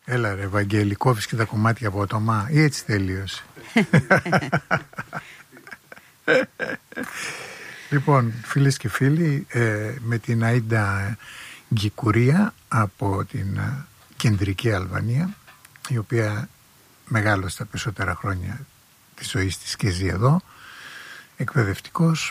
Έλα ρε Βαγγέλη, κόβεις και τα κομμάτια από το μα ή έτσι τελείωσε? Λοιπόν, φίλες και φίλοι, με την Αΐντα Γκικουρία από την κεντρική Αλβανία, η οποία μεγάλωσε τα περισσότερα χρόνια της ζωής της και ζει εδώ, εκπαιδευτικός,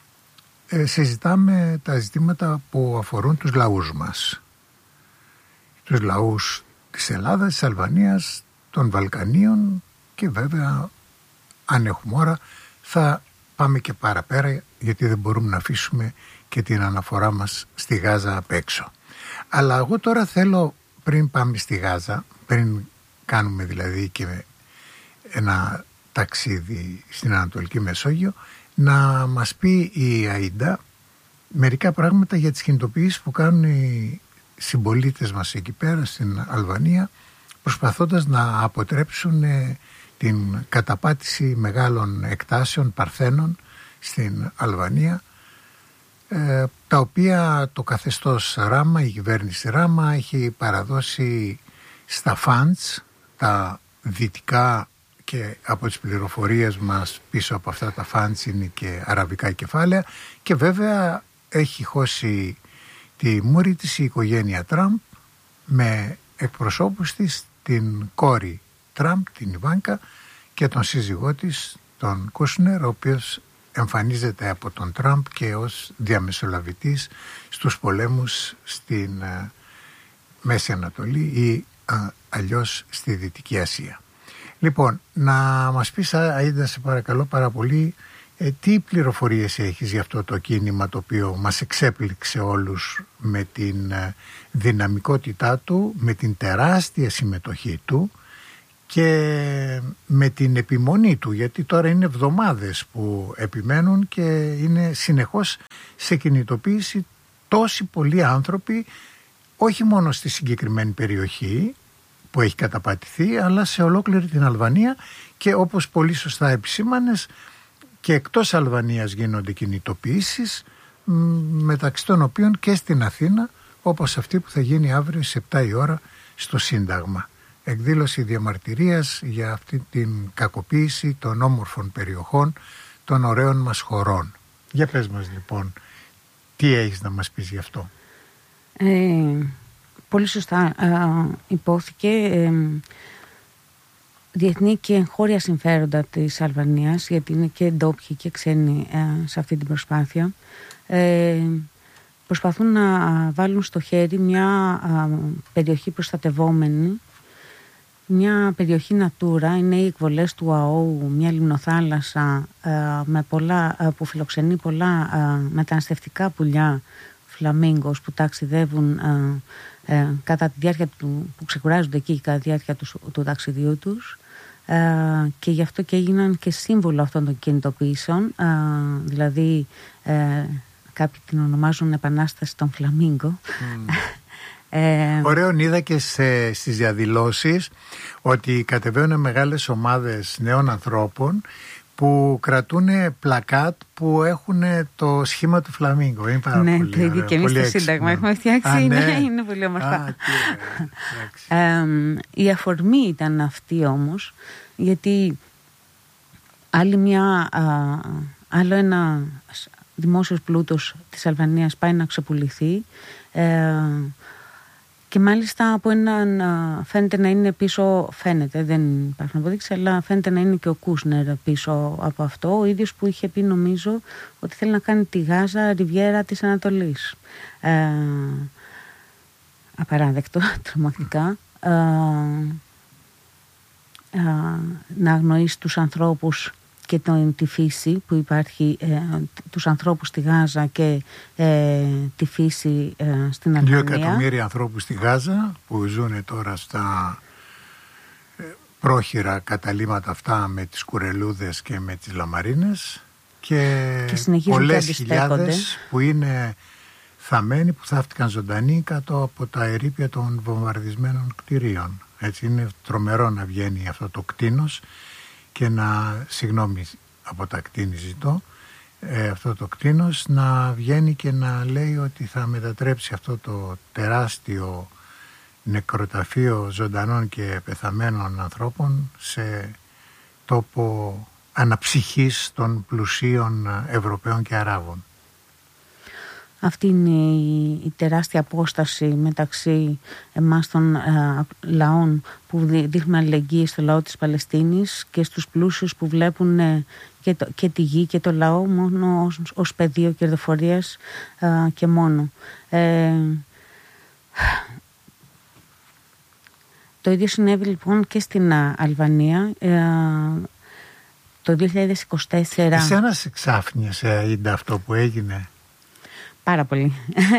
συζητάμε τα ζητήματα που αφορούν τους λαούς μας. Τους λαούς της Ελλάδας, της Αλβανίας, των Βαλκανίων και βέβαια, αν έχουμε ώρα, θα πάμε και παραπέρα, γιατί δεν μπορούμε να αφήσουμε και την αναφορά μας στη Γάζα απ' έξω. Αλλά εγώ τώρα θέλω, πριν πάμε στη Γάζα, πριν κάνουμε δηλαδή και ένα ταξίδι στην Ανατολική Μεσόγειο, να μας πει η Αΐντα μερικά πράγματα για τις κινητοποιήσεις που κάνουν οι συμπολίτες μας εκεί πέρα στην Αλβανία, προσπαθώντας να αποτρέψουν την καταπάτηση μεγάλων εκτάσεων παρθένων στην Αλβανία, τα οποία το καθεστώς Ράμα, η κυβέρνηση Ράμα, έχει παραδώσει στα φαντς, τα δυτικά, και από τις πληροφορίες μας πίσω από αυτά τα φαντς είναι και αραβικά κεφάλαια, και βέβαια έχει χώσει τη μούρη της η οικογένεια Τραμπ με εκπροσώπους της την κόρη Τραμπ, την Ιβάνκα, και τον σύζυγό της, τον Κούσνερ, ο οποίος εμφανίζεται από τον Τραμπ και ως διαμεσολαβητής στους πολέμους στην Μέση Ανατολή ή αλλιώς στη Δυτική Ασία. Λοιπόν, να μας πεις, Αΐντα, σε παρακαλώ πάρα πολύ, τι πληροφορίες έχεις για αυτό το κίνημα το οποίο μας εξέπληξε όλους με την δυναμικότητά του, με την τεράστια συμμετοχή του και με την επιμονή του, γιατί τώρα είναι εβδομάδες που επιμένουν και είναι συνεχώς σε κινητοποίηση τόσοι πολλοί άνθρωποι, όχι μόνο στη συγκεκριμένη περιοχή που έχει καταπατηθεί, αλλά σε ολόκληρη την Αλβανία, και όπως πολύ σωστά επισήμανες, και εκτός Αλβανίας γίνονται κινητοποιήσεις, μεταξύ των οποίων και στην Αθήνα, όπως αυτή που θα γίνει αύριο στις 7 η ώρα στο Σύνταγμα. Εκδήλωση διαμαρτυρίας για αυτή την κακοποίηση των όμορφων περιοχών, των ωραίων μας χωρών. Για πες μας λοιπόν, τι έχεις να μας πεις γι' αυτό? Πολύ σωστά υπόθηκε διεθνή και εγχώρια συμφέροντα της Αλβανίας, γιατί είναι και ντόπιοι και ξένοι σε αυτή την προσπάθεια. Προσπαθούν να βάλουν στο χέρι μια περιοχή προστατευόμενη, μια περιοχή Natura, είναι οι εκβολές του ΑΟΟΥ, μια λιμνοθάλασσα με που φιλοξενεί πολλά μεταναστευτικά πουλιά φλαμίγκος που ταξιδεύουν κατά τη διάρκεια που ξεκουράζονται εκεί κατά τη διάρκεια του ταξιδιού τους, και γι' αυτό και έγιναν και σύμβολο αυτών των κινητοποιήσεων, δηλαδή κάποιοι την ονομάζουν Επανάσταση των Φλαμίγκο. Ωραίο, είδα και στις διαδηλώσεις ότι κατεβαίνουν μεγάλες ομάδες νέων ανθρώπων που κρατούν πλακάτ που έχουν το σχήμα του φλαμίγκο. Είναι πάρα πολύ το ίδιο και εμείς στο Σύνταγμα έχουμε φτιάξει. Είναι πολύ όμορφα. Η αφορμή ήταν αυτή όμως, γιατί άλλο ένα δημόσιος πλούτος της Αλβανίας πάει να ξεπουληθεί, και μάλιστα από έναν φαίνεται να είναι πίσω, δεν υπάρχουν αποδείξεις, αλλά φαίνεται να είναι και ο Κούσνερ πίσω από αυτό, ο ίδιος που είχε πει, νομίζω, ότι θέλει να κάνει τη Γάζα ριβιέρα της Ανατολής. Απαράδεκτο, τρομακτικά. Να αγνοήσει τους ανθρώπους και τη φύση που υπάρχει, τους ανθρώπους στη Γάζα και τη φύση στην Αλβανία. 2 εκατομμύρια ανθρώπους στη Γάζα που ζουν τώρα στα πρόχειρα καταλύματα αυτά με τις κουρελούδες και με τις λαμαρίνες, και πολλές χιλιάδες που είναι θαμμένοι, που θαύτηκαν ζωντανοί κάτω από τα ερείπια των βομβαρδισμένων κτηρίων. Έτσι είναι τρομερό να βγαίνει αυτό το κτήνος και συγγνώμη από τα κτίνη ζητώ, αυτό το κτήνος να βγαίνει και να λέει ότι θα μετατρέψει αυτό το τεράστιο νεκροταφείο ζωντανών και πεθαμένων ανθρώπων σε τόπο αναψυχής των πλουσίων Ευρωπαίων και Αράβων. Αυτή είναι η τεράστια απόσταση μεταξύ εμάς των λαών που δείχνουμε αλληλεγγύη στο λαό της Παλαιστίνης και στους πλούσιους που βλέπουν και τη γη και το λαό μόνο ως πεδίο κερδοφορίας και μόνο. Το ίδιο συνέβη λοιπόν και στην Αλβανία το 2024. Εσένα σε ξάφνιασε, Ίντα, αυτό που έγινε? Πάρα πολύ.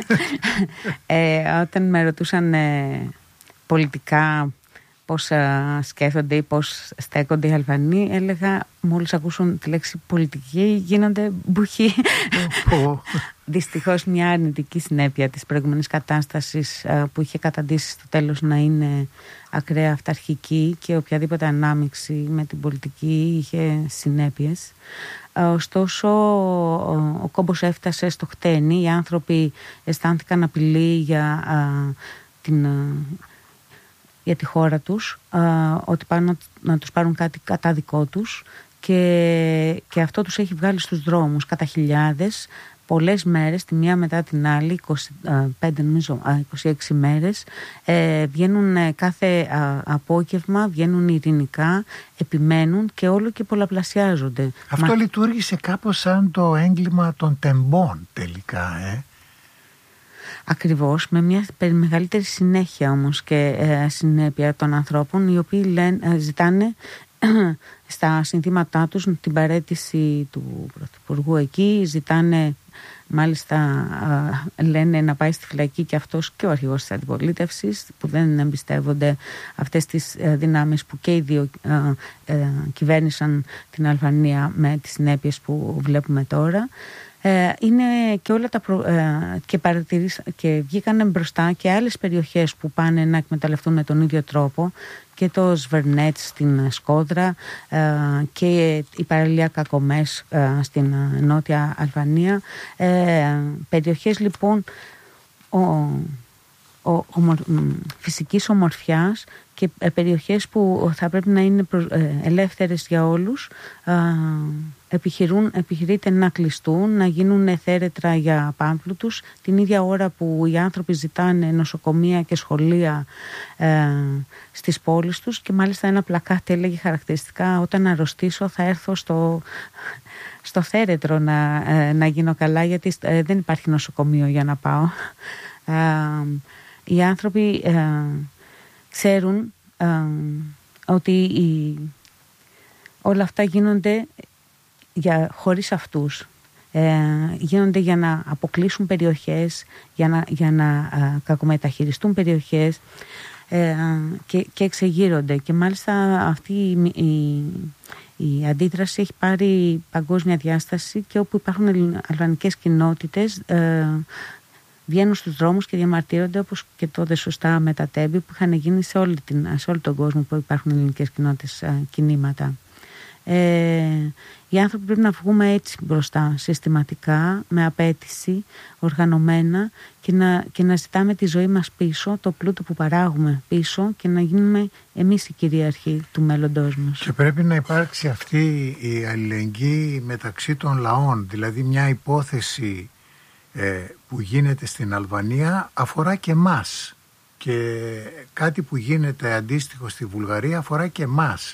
Όταν με ρωτούσαν πολιτικά πώς σκέφτονται ή πώς στέκονται οι Αλβανοί, έλεγα μόλις ακούσουν τη λέξη πολιτική γίνονται μπουχοί. Δυστυχώς μια αρνητική συνέπεια της προηγούμενης κατάστασης που είχε καταντήσει στο τέλος να είναι ακραία αυταρχική και οποιαδήποτε ανάμειξη με την πολιτική είχε συνέπειες. Ωστόσο ο κόμπος έφτασε στο χτένι, οι άνθρωποι αισθάνθηκαν απειλή για τη χώρα τους, ότι πάνε να τους πάρουν κάτι κατά δικό τους και αυτό τους έχει βγάλει στους δρόμους κατά χιλιάδες, πολλές μέρες, τη μία μετά την άλλη, 26 μέρες, βγαίνουν κάθε απόγευμα, βγαίνουν ειρηνικά, επιμένουν και όλο και πολλαπλασιάζονται. Αυτό λειτουργήσε κάπως σαν το έγκλημα των τεμπών τελικά, Ακριβώς, με μια μεγαλύτερη συνέχεια όμως και συνέπεια των ανθρώπων, οι οποίοι ζητάνε στα συνθήματά τους την παραίτηση του Πρωθυπουργού εκεί, ζητάνε μάλιστα, λένε να πάει στη φυλακή και αυτός και ο αρχηγός της αντιπολίτευσης, που δεν εμπιστεύονται αυτές τις δυνάμεις που και οι δύο κυβέρνησαν την Αλβανία με τις συνέπειες που βλέπουμε τώρα. Είναι και όλα και βγήκανε μπροστά και άλλες περιοχές που πάνε να εκμεταλλευτούν με τον ίδιο τρόπο, και το Σβερνέτς στην Σκόδρα και η παραλία Κακομές στην Νότια Αλβανία. Περιοχές λοιπόν φυσικής ομορφιάς και περιοχές που θα πρέπει να είναι ελεύθερες για όλους, επιχειρείται να κλειστούν, να γίνουν θέρετρα για πάμπλουτους την ίδια ώρα που οι άνθρωποι ζητάνε νοσοκομεία και σχολεία στις πόλεις τους. Και μάλιστα ένα πλακάτι έλεγε χαρακτηριστικά: όταν αρρωστήσω θα έρθω στο θέρετρο να γίνω καλά, γιατί δεν υπάρχει νοσοκομείο για να πάω. Οι άνθρωποι ξέρουν ότι όλα αυτά γίνονται χωρίς αυτούς. Γίνονται για να αποκλείσουν περιοχές, για να κακομεταχειριστούν περιοχές και εξεγείρονται. Και μάλιστα αυτή η αντίδραση έχει πάρει παγκόσμια διάσταση, και όπου υπάρχουν αλβανικές κοινότητες βγαίνουν στους δρόμους και διαμαρτύρονται, όπως και τότε σωστά με τα τέμπη που είχαν γίνει σε όλο τον κόσμο που υπάρχουν ελληνικές κοινότητες κινήματα. Οι άνθρωποι πρέπει να βγούμε έτσι μπροστά, συστηματικά, με απέτηση, οργανωμένα, και να ζητάμε τη ζωή μας πίσω, το πλούτο που παράγουμε πίσω, και να γίνουμε εμείς οι κυρίαρχοι του μέλλοντός μας. Και πρέπει να υπάρξει αυτή η αλληλεγγύη μεταξύ των λαών, δηλαδή μια υπόθεση που γίνεται στην Αλβανία αφορά και μας, και κάτι που γίνεται αντίστοιχο στη Βουλγαρία αφορά και μας.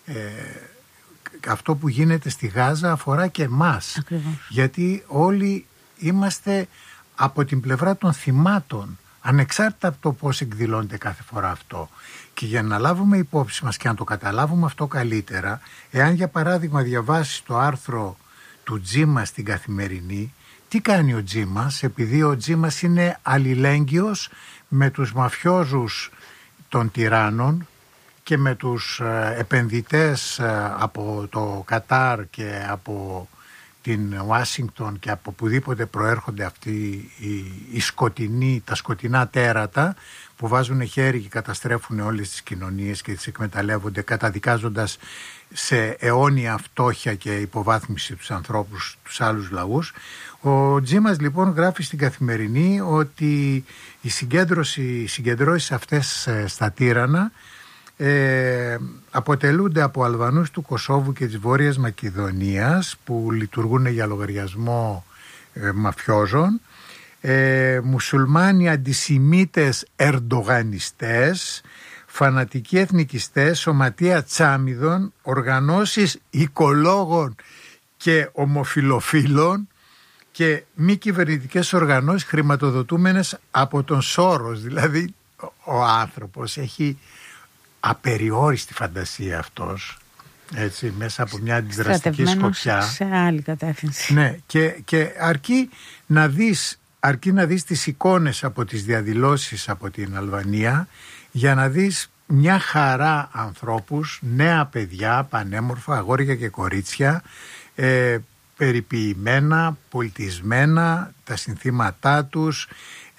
Αυτό που γίνεται στη Γάζα αφορά και μας. Ακριβώς. Γιατί όλοι είμαστε από την πλευρά των θυμάτων, ανεξάρτητα από το πώς εκδηλώνεται κάθε φορά αυτό. Και για να λάβουμε υπόψη μας και να το καταλάβουμε αυτό καλύτερα, εάν για παράδειγμα διαβάσεις το άρθρο του Τζίμα στην Καθημερινή, τι κάνει ο Τζίμας? Επειδή ο Τζίμας είναι αλληλέγγυος με τους μαφιόζους των τυράννων και με τους επενδυτές από το Κατάρ και από την Ουάσιγκτον και από οπουδήποτε προέρχονται αυτοί τα σκοτεινά τέρατα που βάζουν χέρι και καταστρέφουν όλες τις κοινωνίες και τις εκμεταλλεύονται, καταδικάζοντας σε αιώνια φτώχεια και υποβάθμιση τους ανθρώπους, τους άλλους λαούς. Ο Τζίμας λοιπόν γράφει στην Καθημερινή ότι οι συγκεντρώσεις αυτές στα τύρανα αποτελούνται από Αλβανούς του Κωσόβου και της Βόρειας Μακεδονίας που λειτουργούν για λογαριασμό μαφιόζων, μουσουλμάνοι αντισημίτες ερντογανιστές, φανατικοί εθνικιστές, σωματεία τσάμιδων, οργανώσεις οικολόγων και ομοφιλοφίλων και μη κυβερνητικές οργανώσεις χρηματοδοτούμενες από τον Σόρος. Δηλαδή ο άνθρωπος έχει απεριόριστη φαντασία αυτός, έτσι, μέσα από μια αντιδραστική σκοπιά σε άλλη κατεύθυνση. Ναι, και αρκεί να δεις τις εικόνες από τις διαδηλώσεις από την Αλβανία για να δεις μια χαρά ανθρώπους, νέα παιδιά, πανέμορφα, αγόρια και κορίτσια, περιποιημένα, πολιτισμένα, τα συνθήματά τους,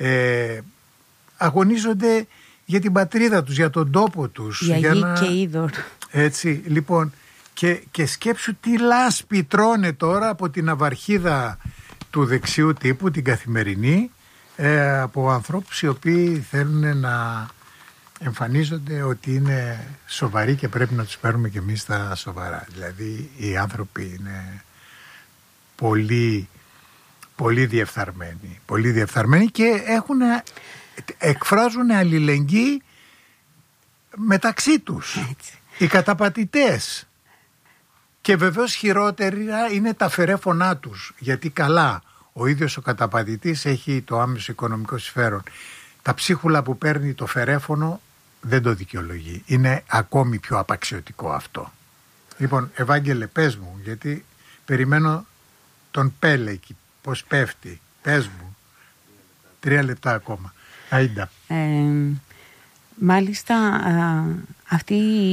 αγωνίζονται για την πατρίδα τους, για τον τόπο τους. Για γη και είδωρ. Έτσι, λοιπόν, και σκέψου τι λάσπη τρώνε τώρα από την αυαρχίδα του δεξιού τύπου, την Καθημερινή, από ανθρώπους οι οποίοι θέλουν να εμφανίζονται ότι είναι σοβαροί και πρέπει να τους παίρνουμε και εμείς τα σοβαρά. Δηλαδή οι άνθρωποι είναι πολύ, πολύ διεφθαρμένοι και εκφράζουν αλληλεγγύη μεταξύ τους. Έτσι. Οι καταπατητές. Και βεβαίως χειρότερα είναι τα φερέφωνά τους, γιατί καλά ο ίδιος ο καταπατητής έχει το άμεσο οικονομικό συμφέρον. Τα ψίχουλα που παίρνει το φερέφωνο δεν το δικαιολογεί. Είναι ακόμη πιο απαξιωτικό αυτό. Λοιπόν, Ευάγγελε, πες μου, γιατί περιμένω τον Πέλεκη, πως πέφτει. Πες μου. 3 λεπτά ακόμα. Αΐντα. Μάλιστα αυτή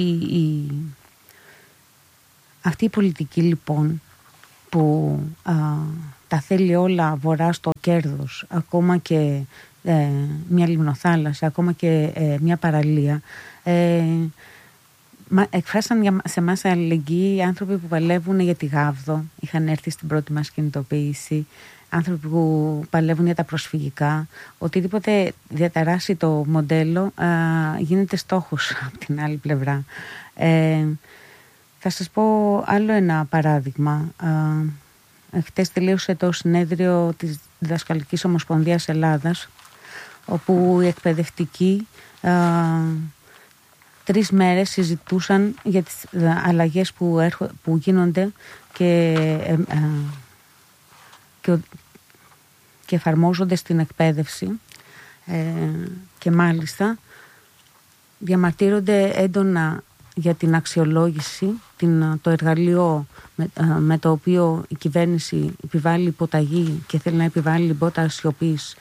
η πολιτική λοιπόν που τα θέλει όλα βορρά στο κέρδος, ακόμα και μια λιμνοθάλασσα, ακόμα και μια παραλία, εκφράσαν σε εμάς αλληλεγγύη οι άνθρωποι που παλεύουν για τη Γάβδο, είχαν έρθει στην πρώτη μας κινητοποίηση, άνθρωποι που παλεύουν για τα προσφυγικά. Οτιδήποτε διαταράσει το μοντέλο γίνεται στόχος από την άλλη πλευρά. Θα σας πω άλλο ένα παράδειγμα. Χτες τελείωσε το συνέδριο της Διδασκαλικής Ομοσπονδίας Ελλάδας, όπου οι εκπαιδευτικοί 3 μέρες συζητούσαν για τις αλλαγές που γίνονται και εφαρμόζονται στην εκπαίδευση, και μάλιστα διαμαρτύρονται έντονα για την αξιολόγηση, το εργαλείο με το οποίο η κυβέρνηση επιβάλλει υποταγή και θέλει να επιβάλλει λιμπότα σιωπής,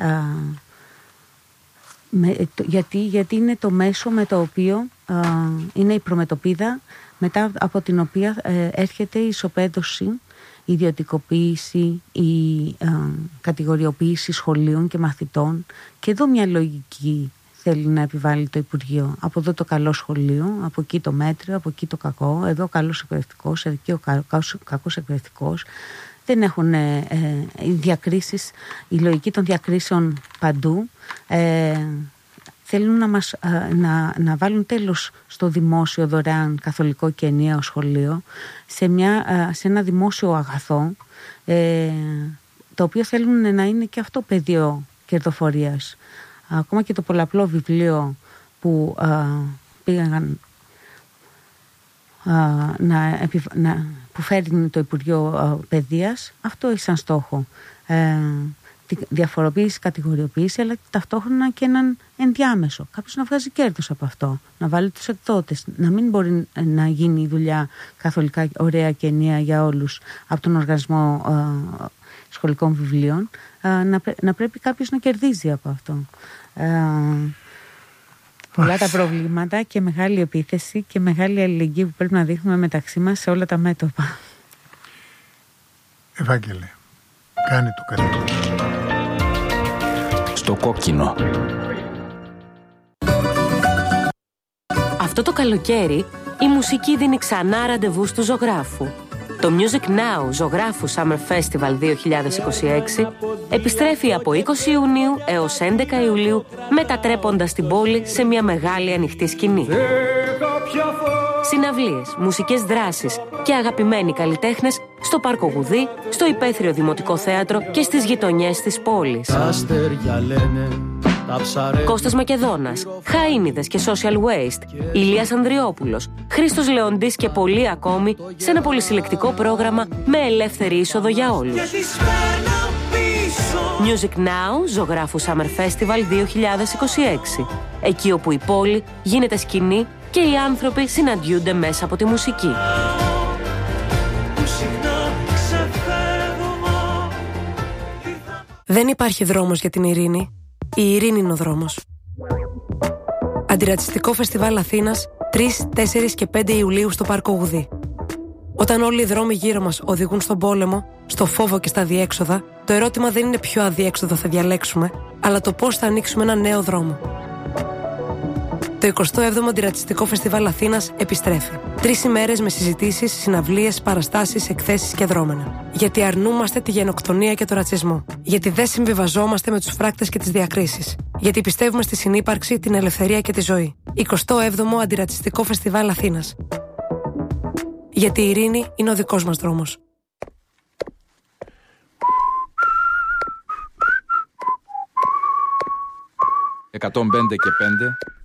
γιατί είναι το μέσο με το οποίο είναι η προμετωπίδα μετά από την οποία έρχεται η ισοπαίδωση, η ιδιωτικοποίηση, η κατηγοριοποίηση σχολείων και μαθητών. Και εδώ μια λογική θέλει να επιβάλλει το Υπουργείο. Από εδώ το καλό σχολείο, από εκεί το μέτριο, από εκεί το κακό, εδώ ο καλός εκπαιδευτικός, εκεί ο κακός εκπαιδευτικός. Δεν έχουν οι διακρίσεις, η λογική των διακρίσεων παντού. Θέλουν να βάλουν τέλος στο δημόσιο δωρεάν καθολικό και ενιαίο σχολείο, σε ένα δημόσιο αγαθό, το οποίο θέλουν να είναι και αυτό πεδίο κερδοφορίας. Ακόμα και το πολλαπλό βιβλίο που πήγαν που φέρνει το Υπουργείο Παιδείας, αυτό έχει σαν στόχο. Τη διαφοροποίηση, κατηγοριοποίηση, αλλά ταυτόχρονα και έναν ενδιάμεσο. Κάποιος να βγάζει κέρδος από αυτό, να βάλει τους εκδότες, να μην μπορεί να γίνει η δουλειά καθολικά ωραία και ενιαία για όλους από τον οργανισμό σχολικών βιβλίων, να πρέπει κάποιος να κερδίζει από αυτό. Πολλά τα προβλήματα και μεγάλη επίθεση και μεγάλη αλληλεγγύη που πρέπει να δείχνουμε μεταξύ μας σε όλα τα μέτωπα. Ευάγγελε, κάνε το καλύτερο. Στο κόκκινο. Αυτό το καλοκαίρι η μουσική δίνει ξανά ραντεβού του ζωγράφου. Το Music Now Ζωγράφου Summer Festival 2026 επιστρέφει από 20 Ιουνίου έως 11 Ιουλίου, μετατρέποντας την πόλη σε μια μεγάλη ανοιχτή σκηνή. Συναυλίες, μουσικές δράσεις και αγαπημένοι καλλιτέχνες στο Πάρκο Γουδί, στο Υπαίθριο Δημοτικό Θέατρο και στις γειτονιές της πόλης. Κώστας Μακεδόνας, Χαΐνιδες και Social Waste, Ηλίας Ανδριόπουλος, Χρήστος Λεοντής και πολλοί ακόμη σε ένα πολυσυλλεκτικό πρόγραμμα με ελεύθερη είσοδο για όλους. Music Now, Ζωγράφου Summer Festival 2026. Εκεί όπου η πόλη γίνεται σκηνή και οι άνθρωποι συναντιούνται μέσα από τη μουσική. Δεν υπάρχει δρόμος για την ειρήνη. Η ειρήνη είναι ο δρόμος. Αντιρατσιστικό Φεστιβάλ Αθήνας 3, 4 και 5 Ιουλίου στο Πάρκο Γουδί. Όταν όλοι οι δρόμοι γύρω μας οδηγούν στον πόλεμο, στο φόβο και στα αδιέξοδα, το ερώτημα δεν είναι ποιο αδιέξοδο θα διαλέξουμε, αλλά το πώς θα ανοίξουμε ένα νέο δρόμο. Το 27ο Αντιρατσιστικό Φεστιβάλ Αθήνας επιστρέφει. 3 ημέρες με συζητήσεις, συναυλίες, παραστάσεις, εκθέσεις και δρόμενα. Γιατί αρνούμαστε τη γενοκτονία και το ρατσισμό. Γιατί δεν συμβιβαζόμαστε με τους φράκτες και τις διακρίσεις. Γιατί πιστεύουμε στη συνύπαρξη, την ελευθερία και τη ζωή. 27ο Αντιρατσιστικό Φεστιβάλ Αθήνας. Γιατί η ειρήνη είναι ο δικός μας δρόμος. 105 και 5